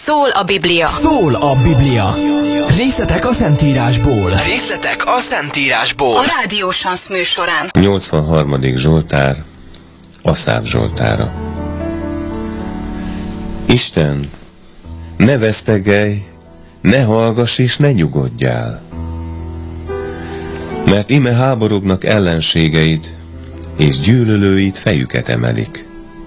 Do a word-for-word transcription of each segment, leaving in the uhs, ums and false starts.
Szól a Biblia. Szól a Biblia. Részletek a Szentírásból. Részletek a Szentírásból. A Rádió Sansz műsorán. nyolcvanharmadik Zsoltár, Aszáf Zsoltára. Isten, ne vesztegelj, ne hallgass és ne nyugodjál, mert ime háborognak ellenségeid, és gyűlölőid fejüket emelik.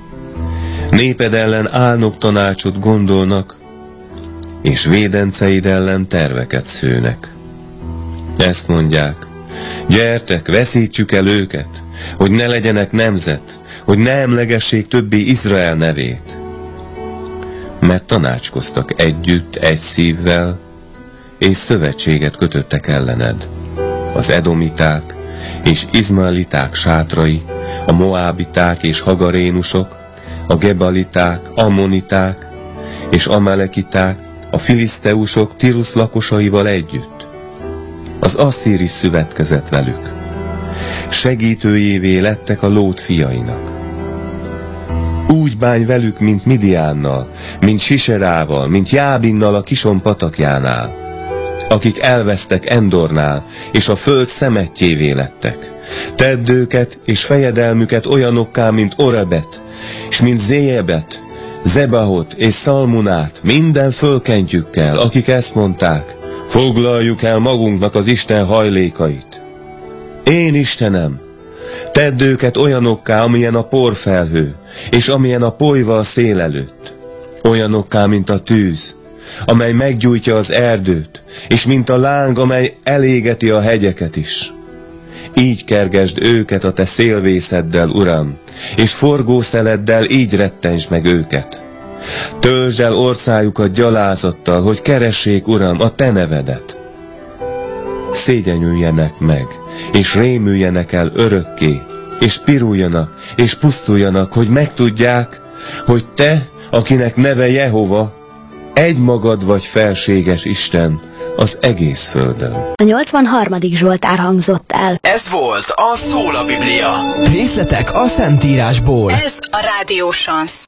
Néped ellen álnok tanácsot gondolnak, és védenceid ellen terveket szőnek. Ezt mondják: gyertek, veszítsük el őket, hogy ne legyenek nemzet, hogy ne emlegessék többé Izrael nevét. Mert tanácskoztak együtt, egy szívvel, és szövetséget kötöttek ellened. Az edomiták és izmaeliták sátrai, a moábiták és hagarénusok, a gebaliták, ammoniták és amalekiták, a filiszteusok Tirusz lakosaival együtt. Az asszíri szövetkezett velük. Segítőjévé lettek a Lót fiainak. Úgy bánj velük, mint Midiánnal, mint Siserával, mint Jábinnal a Kison patakjánál, akik elvesztek Endornál, és a föld szemettjévé lettek. Tedd őket és fejedelmüket olyanokká, mint Orebet, és mint Zéjebet, Zebahot és Szalmunát, minden fölkentjükkel, akik ezt mondták: foglaljuk el magunknak az Isten hajlékait. Én Istenem, tedd őket olyanokká, amilyen a porfelhő, és amilyen a polyva a szél előtt, olyanokká, mint a tűz, amely meggyújtja az erdőt, és mint a láng, amely elégeti a hegyeket is. Így kergesd őket a te szélvészeddel, Uram, és forgószeleddel így rettensd meg őket. Töltsd el orcájukat gyalázattal, hogy keressék, Uram, a te nevedet. Szégyenyüljenek meg, és rémüljenek el örökké, és piruljanak, és pusztuljanak, hogy megtudják, hogy te, akinek neve Jehova, egymagad vagy felséges Isten az egész földön. A nyolcvanharmadik Zsoltár hangzott el. Ez volt a Szól a Biblia. Részletek a Szentírásból. Ez a Rádió Sansz.